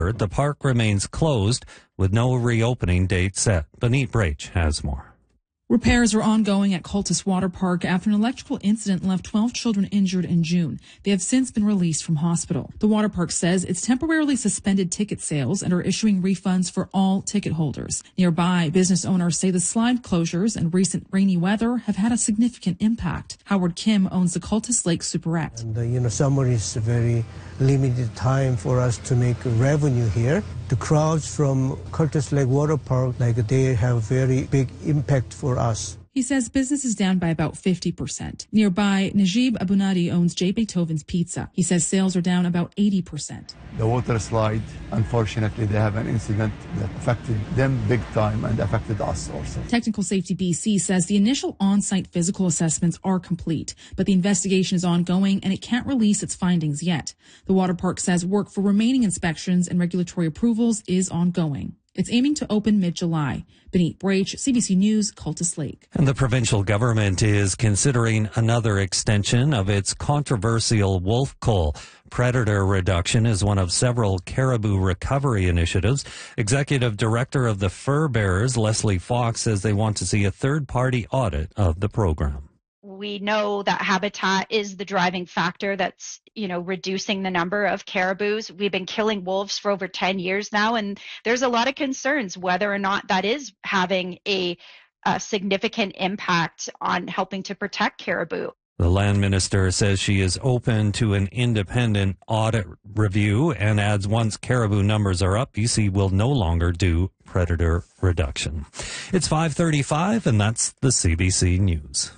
The park remains closed with no reopening date set. Benit Brach has more. Repairs are ongoing at Cultus Water Park after an electrical incident left 12 children injured in June. They have since been released from hospital. The water park says it's temporarily suspended ticket sales and are issuing refunds for all ticket holders. Nearby, business owners say the slide closures and recent rainy weather have had a significant impact. Howard Kim owns the Cultus Lake Superette. And, summer is a very limited time for us to make revenue here. The crowds from Cultus Lake Water Park, they have very big impact for us. He says business is down by about 50%. Nearby, Najib Abunadi owns J. Beethoven's Pizza. He says sales are down about 80%. The water slide, unfortunately, they have an incident that affected them big time and affected us also. Technical Safety BC says the initial on-site physical assessments are complete, but the investigation is ongoing and it can't release its findings yet. The water park says work for remaining inspections and regulatory approvals is ongoing. It's aiming to open mid-July. Benit Brach, CBC News, Cultus Lake. And the provincial government is considering another extension of its controversial wolf cull. Predator reduction is one of several caribou recovery initiatives. Executive Director of the Fur Bearers, Leslie Fox, says they want to see a third-party audit of the program. We know that habitat is the driving factor that's, reducing the number of caribous. We've been killing wolves for over 10 years now, and there's a lot of concerns whether or not that is having a significant impact on helping to protect caribou. The land minister says she is open to an independent audit review and adds once caribou numbers are up, BC will no longer do predator reduction. It's 5:35, and that's the CBC News.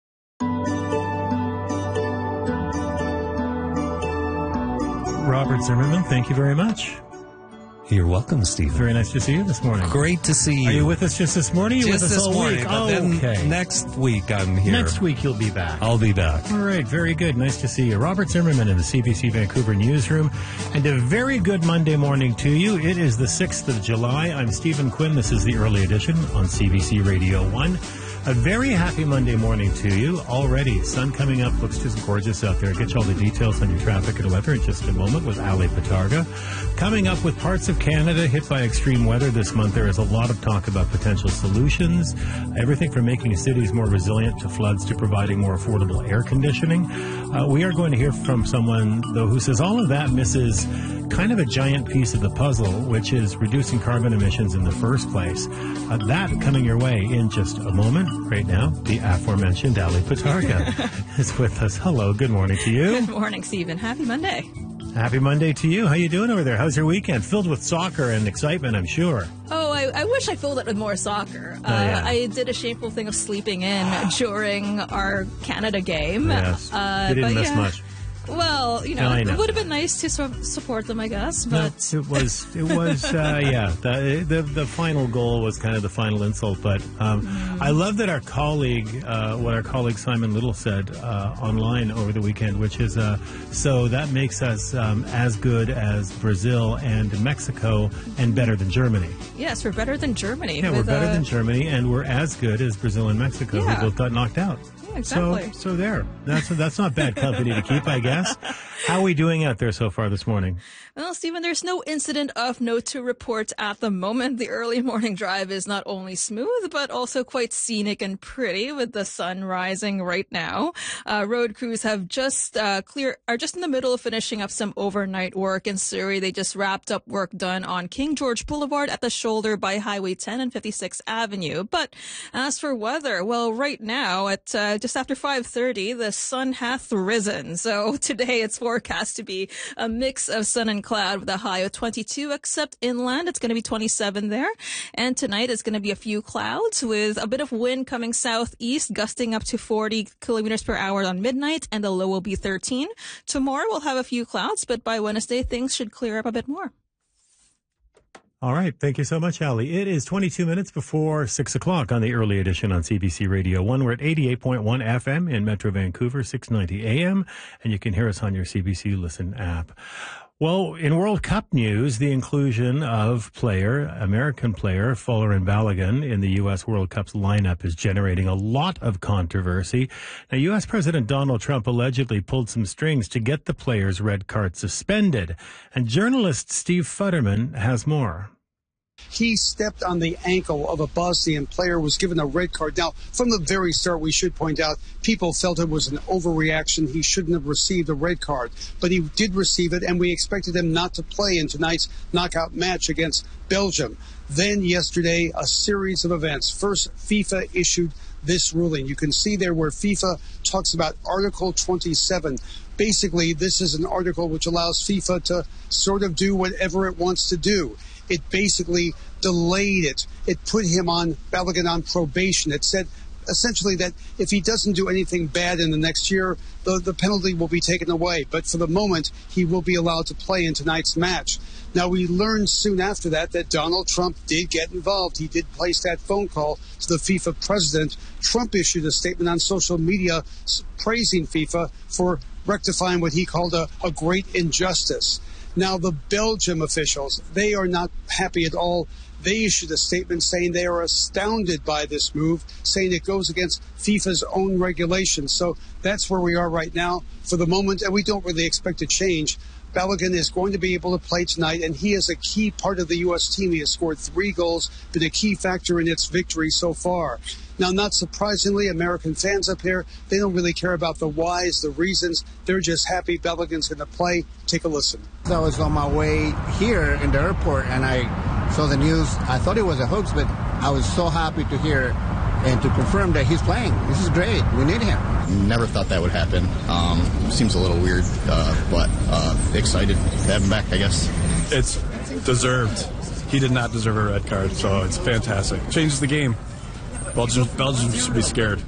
Robert Zimmerman, thank you very much. You're welcome, Stephen. Very nice to see you this morning. Great to see you. Are you with us just this morning? You're just with us this all morning, week. but then okay. Next week I'm here. Next week you'll be back. I'll be back. All right, very good. Nice to see you. Robert Zimmerman in the CBC Vancouver newsroom. And a very good Monday morning to you. It is the 6th of July. I'm Stephen Quinn. This is the Early Edition on CBC Radio 1. A very happy Monday morning to you. Already, sun coming up, looks just gorgeous out there. I'll get you all the details on your traffic and weather in just a moment with Ali Patarga. Coming up with parts of Canada hit by extreme weather this month, there is a lot of talk about potential solutions. Everything from making cities more resilient to floods to providing more affordable air conditioning. We are going to hear from someone, though, who says all of that misses kind of a giant piece of the puzzle, which is reducing carbon emissions in the first place. That coming your way in just a moment. Right now, the aforementioned Ali Patarga is with us. Hello, good morning to you. Good morning, Stephen. Happy Monday. Happy Monday to you. How you doing over there? How's your weekend? Filled with soccer and excitement, I'm sure. Oh, I wish I filled it with more soccer. Yeah. I did a shameful thing of sleeping in during our Canada game. Yes, you didn't miss much. Well, it would have been nice to support them, I guess. But no, it was, yeah. The final goal was kind of the final insult. But I love that our colleague, what our colleague Simon Little said online over the weekend, which is, so that makes us as good as Brazil and Mexico and better than Germany. Yes, we're better than Germany. Yeah, we're better than Germany, and we're as good as Brazil and Mexico, who both got knocked out. Exactly. So there. That's not bad company to keep, I guess. How are we doing out there so far this morning? Well, Stephen, there's no incident of note to report at the moment. The early morning drive is not only smooth, but also quite scenic and pretty with the sun rising right now. Road crews have are just in the middle of finishing up some overnight work in Surrey. They just wrapped up work done on King George Boulevard at the shoulder by Highway 10 and 56th Avenue. But as for weather, well, right now at just after 5:30, the sun hath risen. So today it's forecast to be a mix of sun and cloud with a high of 22, except inland it's going to be 27 there. And tonight it's going to be a few clouds with a bit of wind coming southeast, gusting up to 40 kilometers per hour on midnight, and the low will be 13. Tomorrow we'll have a few clouds, but by Wednesday things should clear up a bit more. All right. Thank you so much, Ali. It is 22 minutes before 6 o'clock on the Early Edition on CBC Radio 1. We're at 88.1 FM in Metro Vancouver, 690 AM, and you can hear us on your CBC Listen app. Well, in World Cup news, the inclusion of American player Folarin Balogun in the U.S. World Cup's lineup is generating a lot of controversy. Now, U.S. President Donald Trump allegedly pulled some strings to get the player's red card suspended. And journalist Steve Futterman has more. He stepped on the ankle of a Bosnian player, was given a red card. Now, from the very start, we should point out, people felt it was an overreaction. He shouldn't have received a red card, but he did receive it, and we expected him not to play in tonight's knockout match against Belgium. Then yesterday, a series of events. First, FIFA issued this ruling. You can see there where FIFA talks about Article 27. Basically, this is an article which allows FIFA to sort of do whatever it wants to do. It basically delayed it. It put him on Balogun on probation. It said essentially that if he doesn't do anything bad in the next year, the penalty will be taken away. But for the moment, he will be allowed to play in tonight's match. Now, we learned soon after that Donald Trump did get involved. He did place that phone call to the FIFA president. Trump issued a statement on social media praising FIFA for rectifying what he called a great injustice. Now, the Belgium officials, they are not happy at all. They issued a statement saying they are astounded by this move, saying it goes against FIFA's own regulations. So that's where we are right now for the moment, and we don't really expect a change. Balogun is going to be able to play tonight, and he is a key part of the U.S. team. He has scored 3 goals, been a key factor in its victory so far. Now, not surprisingly, American fans up here, they don't really care about the whys, the reasons. They're just happy Balogun's going to play. Take a listen. I was on my way here in the airport, and I saw the news. I thought it was a hoax, but I was so happy to hear and to confirm that he's playing. This is great. We need him. Never thought that would happen. Seems a little weird, but excited to have him back, I guess. It's deserved. He did not deserve a red card, so it's fantastic. Changes the game. Belgium should be scared.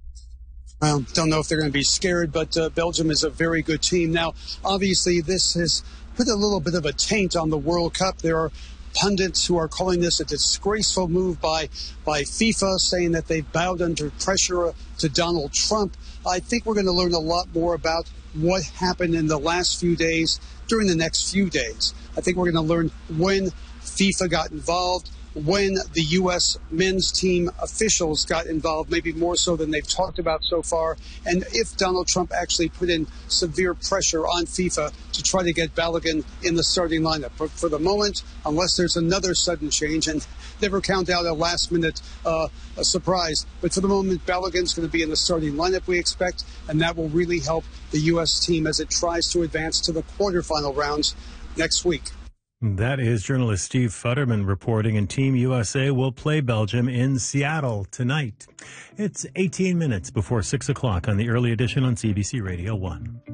I don't know if they're going to be scared, but Belgium is a very good team. Now, obviously, this has put a little bit of a taint on the World Cup. There are pundits who are calling this a disgraceful move by FIFA, saying that they've bowed under pressure to Donald Trump. I think we're going to learn a lot more about what happened in the last few days during the next few days. I think we're going to learn when FIFA got involved, when the U.S. men's team officials got involved, maybe more so than they've talked about so far, and if Donald Trump actually put in severe pressure on FIFA to try to get Balogun in the starting lineup. But for the moment, unless there's another sudden change, and never count out a last-minute a surprise, but for the moment, Balogun's going to be in the starting lineup, we expect, and that will really help the U.S. team as it tries to advance to the quarterfinal rounds next week. That is journalist Steve Futterman reporting, and Team USA will play Belgium in Seattle tonight. It's 18 minutes before 6 o'clock on the early edition on CBC Radio 1.